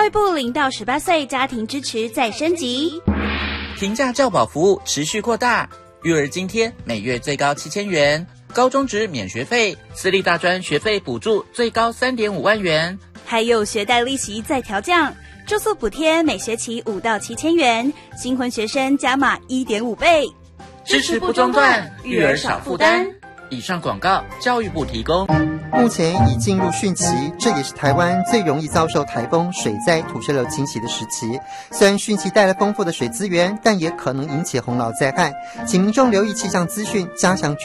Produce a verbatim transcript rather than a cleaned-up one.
教育部零到十八岁家庭支持再升级， 平价教保服务持续扩大，育儿津贴每月最高七千元，高中职免学费，私立大专学费补助最高三点五万元， 还有学贷利息再调降，住宿补贴每学期五到七千元，新婚学生加码一点五倍， 支持不中断，育儿少负担。以上广告，教育部提供。 目前已进入汛期，这也是台湾最容易遭受台风、水灾、土石流侵袭的时期。虽然汛期带来丰富的水资源，但也可能引起洪涝灾害，请民众留意气象资讯，加强